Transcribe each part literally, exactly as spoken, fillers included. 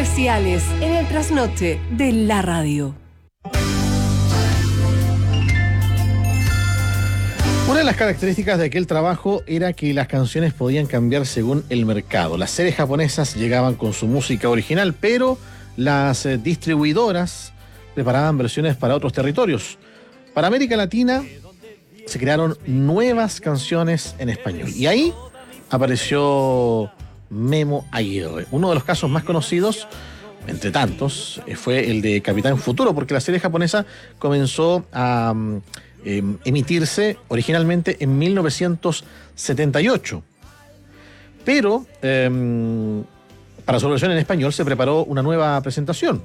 especiales en el trasnoche de la radio. Una de las características de aquel trabajo era que las canciones podían cambiar según el mercado. Las series japonesas llegaban con su música original, pero las eh, distribuidoras preparaban versiones para otros territorios. Para América Latina se crearon nuevas canciones en español. Y ahí apareció Memo Aguirre. Uno de los casos más conocidos, entre tantos, fue el de Capitán Futuro, porque la serie japonesa comenzó a eh, emitirse originalmente en mil novecientos setenta y ocho. Pero eh, para su versión en español se preparó una nueva presentación.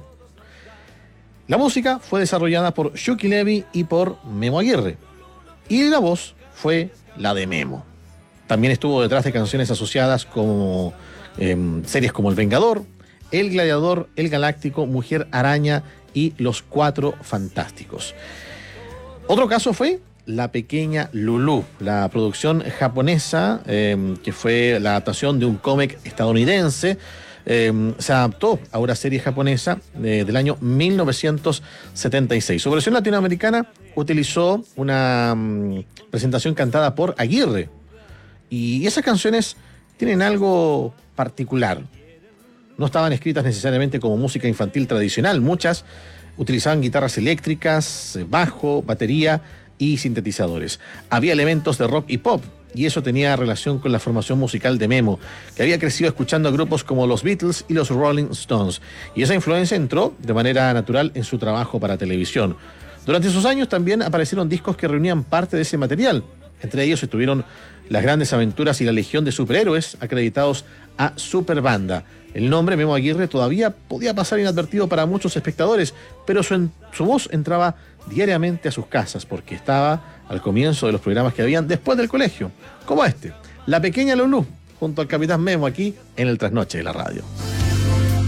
La música fue desarrollada por Shuki Levy y por Memo Aguirre. Y la voz fue la de Memo. También estuvo detrás de canciones asociadas como eh, series como El Vengador, El Gladiador, El Galáctico, Mujer Araña y Los Cuatro Fantásticos. Otro caso fue La Pequeña Lulú, la producción japonesa, eh, que fue la adaptación de un cómic estadounidense. Eh, se adaptó a una serie japonesa eh, del año mil novecientos setenta y seis. Su versión latinoamericana utilizó una um, presentación cantada por Aguirre. Y esas canciones tienen algo particular. No estaban escritas necesariamente como música infantil tradicional. Muchas utilizaban guitarras eléctricas, bajo, batería y sintetizadores. Había elementos de rock y pop, y eso tenía relación con la formación musical de Memo, que había crecido escuchando a grupos como los Beatles y los Rolling Stones. Y esa influencia entró de manera natural en su trabajo para televisión. Durante esos años también aparecieron discos que reunían parte de ese material. Entre ellos estuvieron Las Grandes Aventuras y la Legión de Superhéroes, acreditados a Superbanda. El nombre Memo Aguirre todavía podía pasar inadvertido para muchos espectadores, pero su, en, su voz entraba diariamente a sus casas, porque estaba al comienzo de los programas que habían después del colegio, como este, La Pequeña Lulú, junto al Capitán Memo aquí en el Trasnoche de la Radio.